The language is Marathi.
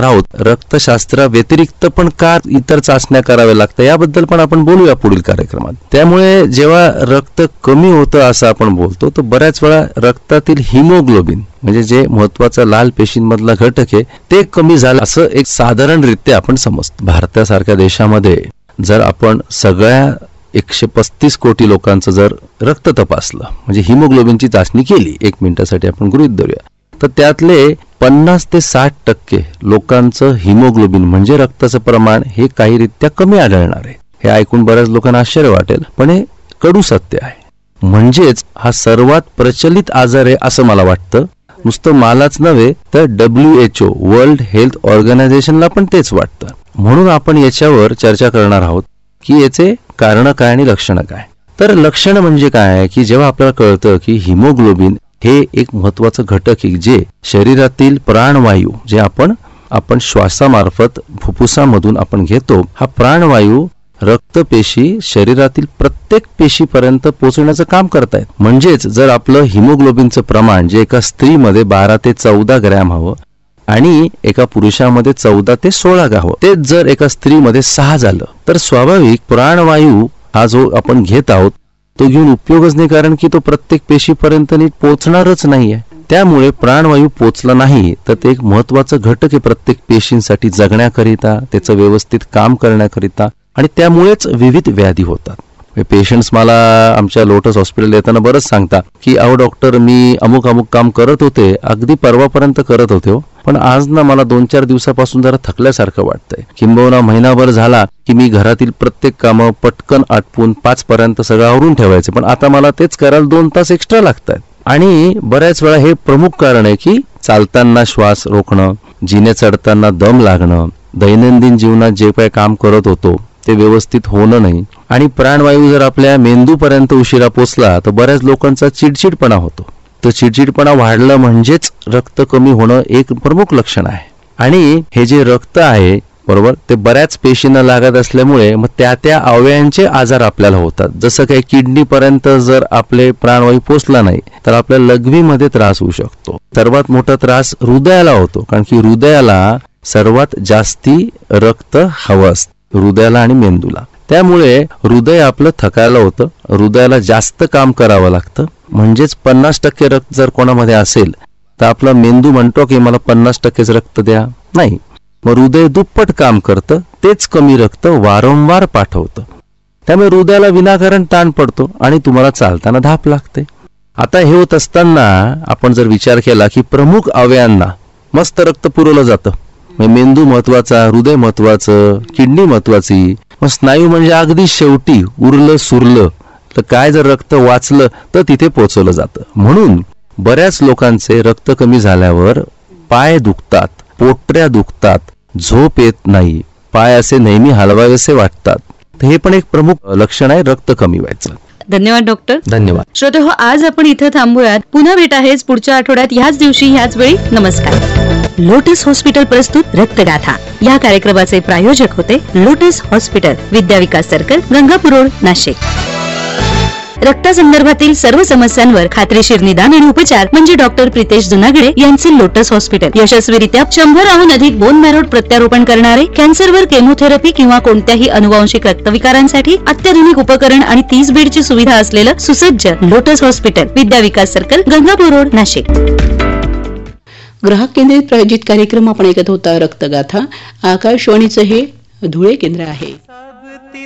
बोलणार आहोत. रक्तशास्त्रा व्यतिरिक्त पण का इतर चाचण्या कराव्या लागतात याबद्दल पण आपण बोलूया पुढील कार्यक्रमात. त्यामुळे जेव्हा रक्त कमी होतं असं आपण बोलतो, तर बऱ्याच वेळा रक्तातील हिमोग्लोबिन म्हणजे जे महत्वाचा लाल पेशींमधला घटक आहे ते कमी झालं असं एक साधारणरित्या आपण समजतो. भारतासारख्या देशामध्ये जर आपण सगळ्या 135 कोटी लोकांचं जर रक्त तपासलं म्हणजे हिमोग्लोबिनची चाचणी केली 1 मिनिटासाठी आपण गृहीत धरूया, तर त्यातले 50 ते 60% लोकांचं हिमोग्लोबिन म्हणजे रक्ताचं प्रमाण हे काहीरित्या कमी आढळणार आहे. हे ऐकून बऱ्याच लोकांना आश्चर्य वाटेल, पण हे कडू सत्य आहे. म्हणजेच हा सर्वात प्रचलित आजार आहे असं मला वाटतं. नुसतं मलाच नव्हे तर WHO वर्ल्ड हेल्थ ऑर्गनायझेशनला पण तेच वाटतं. म्हणून आपण याच्यावर चर्चा करणार आहोत की याचे कारण काय आणि लक्षणं काय. तर लक्षण म्हणजे काय की जेव्हा आपल्याला कळतं की हिमोग्लोबिन हे एक महत्वाचं घटक आहे जे शरीरातील प्राणवायू जे आपण श्वासामार्फत फुफ्फुसामधून आपण घेतो, हा प्राणवायू रक्तपेशी शरीरातील प्रत्येक पेशीपर्यंत पोहोचण्याचं काम करतायत. म्हणजेच जर आपलं हिमोग्लोबिनचं प्रमाण जे एका स्त्रीमध्ये 12 ते 14 ग्रॅम हवं आणि एका पुरुषामध्ये 14 ते 16 हवं, तेच जर एका स्त्रीमध्ये 6 झालं तर स्वाभाविक प्राणवायू हा जो आपण घेत आहोत तो घेऊन उपयोगच नाही, कारण की तो प्रत्येक पेशीपर्यंत नीट पोहोचणारच नाहीये. त्यामुळे प्राणवायू पोहोचला नाही तर ते एक महत्वाचं घटक आहे प्रत्येक पेशींसाठी जगण्याकरिता, त्याचं व्यवस्थित काम करण्याकरिता, आणि त्यामुळेच विविध व्याधी होतात. पेशंट्स मला आमच्या लोटस हॉस्पिटल येताना बरंच सांगतात की अहो डॉक्टर, मी अमुक काम करत होते, अगदी परवापर्यंत करत होते, पण आज ना मला 2-4 दिवसापासून जरा थकल्यासारखं वाटतंय. किंबहुना महिनाभर झाला की मी घरातील प्रत्येक कामं पटकन आटपून 5 पर्यंत सगळं आवरून ठेवायचं, पण आता मला तेच करायला 2 तास एक्स्ट्रा लागतात. आणि बऱ्याच वेळा हे प्रमुख कारण आहे की चालताना श्वास रोखणं, जिने चढताना दम लागणं, दैनंदिन जीवनात जे काही काम करत होतो ते व्यवस्थित होणं नाही, आणि प्राणवायू जर आपल्या मेंदूपर्यंत उशिरा पोचला तर बऱ्याच लोकांचा चिडचिडपणा होतो. तर चिडचिडपणा वाढलं म्हणजेच रक्त कमी होणं एक प्रमुख लक्षण आहे. आणि हे जे रक्त आहे बरोबर ते बऱ्याच पेशींना लागत असल्यामुळे मग त्या अवयवांचे आजार आपल्याला होतात. जसं काही किडनी पर्यंत जर आपले प्राणवायू पोचला नाही तर आपल्या लघवीमध्ये त्रास होऊ शकतो. सर्वात मोठा त्रास हृदयाला होतो, कारण की हृदयाला सर्वात जास्ती रक्त हवं असतं, हृदयाला आणि मेंदूला. त्यामुळे हृदय आपलं थकायला होतं, हृदयाला जास्त काम करावं लागतं. म्हणजेच 50% रक्त जर कोणामध्ये असेल तर आपला मेंदू म्हणतो की मला 50%च रक्त द्या, नाही, मग हृदय दुप्पट काम करतं, तेच कमी रक्त वारंवार पाठवतं. त्यामुळे हृदयाला विनाकारण ताण पडतो आणि तुम्हाला चालताना धाप लागते. आता हे होत असताना आपण जर विचार केला की प्रमुख अवयवांना मस्त रक्त पुरवलं जातं, मेंदू महत्वाचा, हृदय महत्वाचं, किडनी महत्वाची, मग स्नायू म्हणजे अगदी शेवटी उरलं सुरलं, तर काय जर रक्त वाचलं तर तिथे पोहोचवलं जातं. म्हणून बऱ्याच लोकांचे रक्त कमी झाल्यावर पाय दुखतात, पोटऱ्या दुखतात, झोप येत नाही, पाय असे नेहमी हलवावेसे वाटतात. तर हे पण एक प्रमुख लक्षण आहे रक्त कमी व्हायचं. धन्यवाद डॉक्टर. धन्यवाद. श्रोतेहो, आज आपण इथं थांबूयात. पुन्हा भेट आहेच पुढच्या आठवड्यात ह्याच दिवशी ह्याच वेळी. नमस्कार. लोटस हॉस्पिटल प्रस्तुत रक्तगाथा या कार्यक्रमाचे प्रायोजक होते lotus hospital, Vidyavikas circle, Gangapur road, Nashik. रक्तासंदर्भातील सर्व समस्यांवर खात्रीशीर निदान आणि उपचार म्हणजे डॉक्टर प्रितेश जुनागडे यांचे लोटस हॉस्पिटल. यशस्वीरित्या 100हून अधिक बोन मॅरो प्रत्यारोपण करणारे, कॅन्सरवर केमोथेरपी किंवा कोणत्याही अनुवांशिक रक्तविकारांसाठी अत्याधुनिक उपकरण आणि 30 बेडची सुविधा असलेलं सुसज्ज lotus hospital, Vidyavikas circle, Gangapur road, Nashik. ग्राहक केंद्रित प्रायोजित कार्यक्रम आपण ऐकत होता रक्तगाथा. आकाशवाणीचं हे धुळे केंद्र आहे.